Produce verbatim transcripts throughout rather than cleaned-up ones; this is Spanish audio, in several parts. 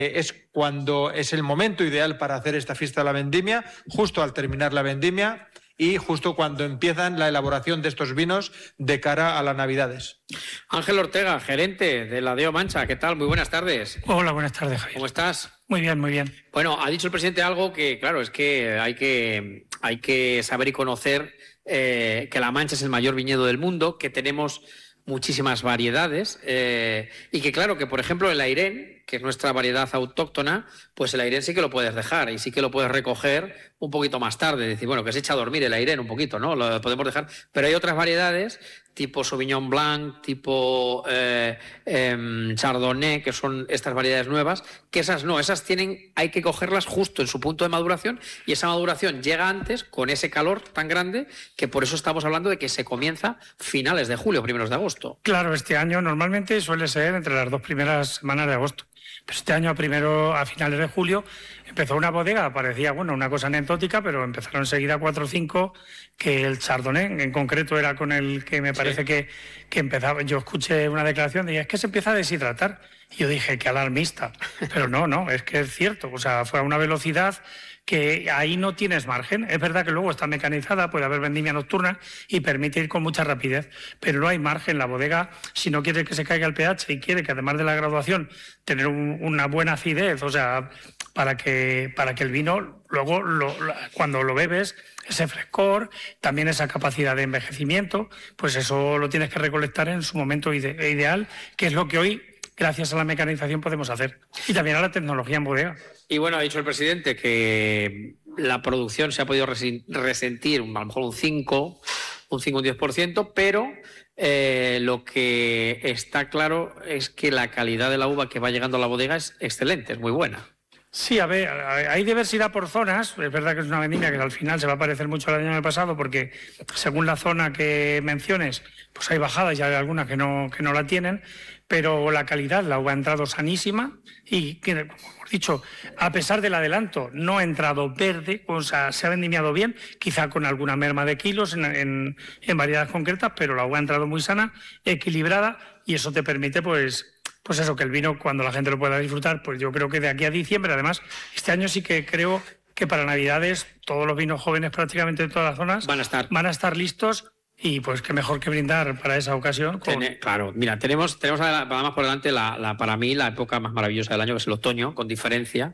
Es cuando es el momento ideal para hacer esta fiesta de la vendimia, justo al terminar la vendimia y justo cuando empiezan la elaboración de estos vinos de cara a las Navidades. Ángel Ortega, gerente de la Deo Mancha, ¿qué tal? Muy buenas tardes. Hola, buenas tardes, Javier. ¿Cómo estás? Muy bien, muy bien. Bueno, ha dicho el presidente algo que, claro, es que hay que, hay que saber y conocer eh, que La Mancha es el mayor viñedo del mundo, que tenemos muchísimas variedades eh, y que, claro, que por ejemplo el Airén, que es nuestra variedad autóctona, pues el Airén sí que lo puedes dejar y sí que lo puedes recoger un poquito más tarde. Decir, bueno, que se echa a dormir el Airén un poquito, ¿no? Lo podemos dejar. Pero hay otras variedades, tipo Sauvignon Blanc, tipo eh, eh, Chardonnay, que son estas variedades nuevas, que esas no, esas tienen, hay que cogerlas justo en su punto de maduración y esa maduración llega antes con ese calor tan grande que por eso estamos hablando de que se comienza finales de julio, primeros de agosto. Claro, este año normalmente suele ser entre las dos primeras semanas de agosto. Pero este año, primero a finales de julio, empezó una bodega, parecía bueno una cosa anecdótica, pero empezaron enseguida cuatro o cinco, que el Chardonnay en concreto era con el que me parece sí. que, que empezaba. Yo escuché una declaración de es que se empieza a deshidratar. Y yo dije, qué alarmista. Pero no, no, es que es cierto. O sea, fue a una velocidad que ahí no tienes margen. Es verdad que luego está mecanizada, puede haber vendimia nocturna y permite ir con mucha rapidez, pero no hay margen. La bodega, si no quiere que se caiga el pH y quiere que además de la graduación tener un, una buena acidez, o sea, para que, para que el vino luego lo, cuando lo bebes, ese frescor, también esa capacidad de envejecimiento, pues eso lo tienes que recolectar en su momento ide- ideal, que es lo que hoy, gracias a la mecanización, podemos hacer. Y también a la tecnología en bodega. Y bueno, ha dicho el presidente que la producción se ha podido resentir a lo mejor un cinco, un cinco, un diez por ciento, pero eh, lo que está claro es que la calidad de la uva que va llegando a la bodega es excelente, es muy buena. Sí, a ver, hay diversidad por zonas. Es verdad que es una vendimia que al final se va a parecer mucho al año pasado porque según la zona que menciones, pues hay bajadas y hay algunas que no, que no la tienen, pero la calidad, la uva ha entrado sanísima y, como hemos dicho, a pesar del adelanto, no ha entrado verde, o sea, se ha vendimiado bien, quizá con alguna merma de kilos en, en, en variedades concretas, pero la uva ha entrado muy sana, equilibrada y eso te permite, pues... Pues eso, que el vino, cuando la gente lo pueda disfrutar, pues yo creo que de aquí a diciembre, además, este año sí que creo que para Navidades todos los vinos jóvenes prácticamente de todas las zonas van a estar, van a estar listos y pues qué mejor que brindar para esa ocasión. Con... Tene, claro, mira, tenemos, tenemos además por delante la, la, para mí la época más maravillosa del año, que es el otoño, con diferencia.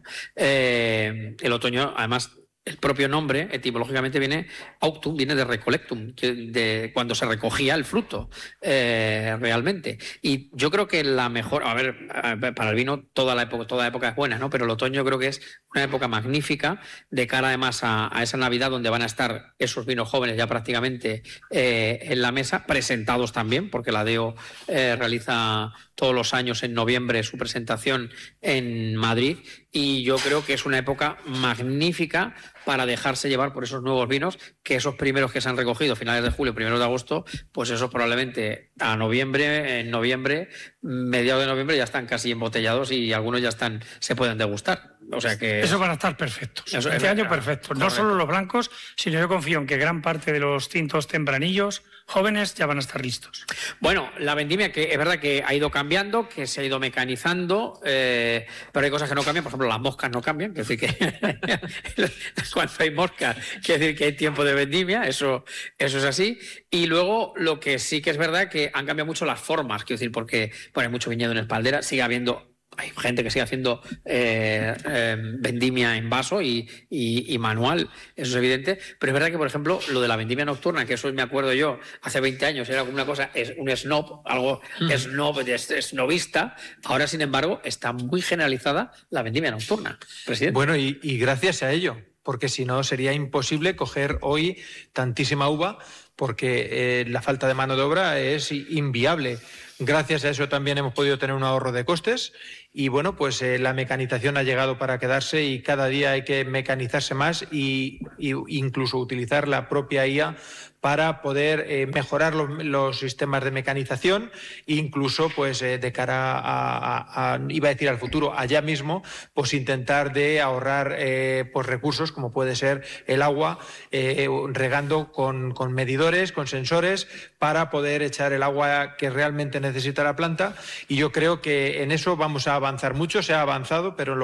Eh, el otoño, además... El propio nombre, etimológicamente, viene autumn, viene de recollectum, de cuando se recogía el fruto, eh, realmente. Y yo creo que la mejor, a ver, para el vino toda la época, toda época es buena, ¿no? Pero el otoño creo que es una época magnífica de cara además a, a esa Navidad donde van a estar esos vinos jóvenes ya prácticamente eh, en la mesa, presentados también, porque la Deo eh, realiza todos los años en noviembre su presentación en Madrid y yo creo que es una época magnífica para dejarse llevar por esos nuevos vinos, que esos primeros que se han recogido finales de julio, primeros de agosto, pues esos probablemente a noviembre, en noviembre, mediados de noviembre ya están casi embotellados y algunos ya están, se pueden degustar. O sea que... Eso van a estar perfectos. Eso, este es, año claro, perfecto. No correcto. solo los blancos, sino yo confío en que gran parte de los tintos tempranillos jóvenes ya van a estar listos. Bueno, la vendimia que es verdad que ha ido cambiando, que se ha ido mecanizando, eh, pero hay cosas que no cambian. Por ejemplo, las moscas no cambian. Es decir, que cuando hay moscas, quiere decir que hay tiempo de vendimia. Eso, eso es así. Y luego lo que sí que es verdad que han cambiado mucho las formas. Quiero decir, porque bueno, hay mucho viñedo en espaldera, sigue habiendo... Hay gente que sigue haciendo eh, eh, vendimia en vaso y, y, y manual, eso es evidente, pero es verdad que, por ejemplo, lo de la vendimia nocturna, que eso me acuerdo yo, hace veinte años era como una cosa, es un snob, algo mm. snob, snobista, ahora, sin embargo, está muy generalizada la vendimia nocturna, presidente. Bueno, y, y gracias a ello, porque si no sería imposible coger hoy tantísima uva, porque eh, la falta de mano de obra es inviable. Gracias a eso también hemos podido tener un ahorro de costes y bueno, pues eh, la mecanización ha llegado para quedarse y cada día hay que mecanizarse más y, y incluso utilizar la propia I A para poder eh, mejorar los, los sistemas de mecanización e incluso pues eh, de cara a, a, a, iba a decir al futuro, allá mismo, pues intentar de ahorrar eh, pues recursos como puede ser el agua, eh, regando con, con medidores, con sensores para poder echar el agua que realmente necesita la planta y yo creo que en eso vamos a avanzar mucho, se ha avanzado, pero en lo